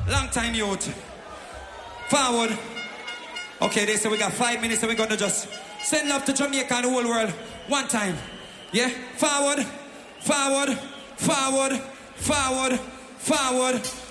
Long time youth. Forward. Okay, they say we got 5 minutes and we're gonna just send love to Jamaica and the whole world. One time. Yeah? Forward. Forward. Forward. Forward. Forward.